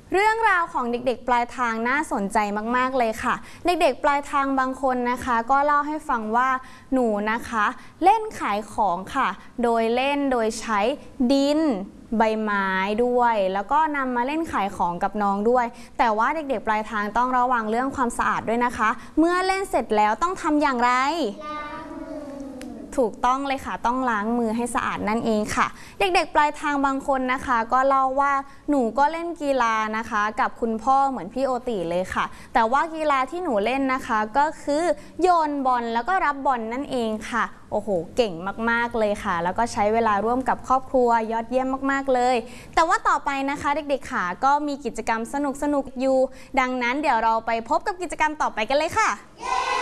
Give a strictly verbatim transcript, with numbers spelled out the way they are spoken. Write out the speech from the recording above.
เรื่องราวของเด็กๆปลายทางน่าสนใจมากๆเลยค่ะเด็กๆปลายทางบางคนนะคะก็เล่าให้ฟังว่าหนูนะคะเล่นขายของค่ะโดยเล่นโดยใช้ดินใบไม้ด้วยแล้วก็นำมาเล่นขายของกับน้องด้วยแต่ว่าเด็กๆปลายทางต้องระวังเรื่องความสะอาดด้วยนะคะเมื่อเล่นเสร็จแล้วต้องทำอย่างไรถูกต้องเลยค่ะต้องล้างมือให้สะอาดนั่นเองค่ะเด็กๆปลายทางบางคนนะคะก็เล่าว่าหนูก็เล่นกีฬานะคะกับคุณพ่อเหมือนพี่โอติเลยค่ะแต่ว่ากีฬาที่หนูเล่นนะคะก็คือโยนบอลแล้วก็รับบอลนั่นเองค่ะโอ้โหเก่งมากๆเลยค่ะแล้วก็ใช้เวลาร่วมกับครอบครัวยอดเยี่ยมมากๆเลยแต่ว่าต่อไปนะคะเด็กๆค่ะก็มีกิจกรรมสนุกๆอยู่ดังนั้นเดี๋ยวเราไปพบกับกิจกรรมต่อไปกันเลยค่ะ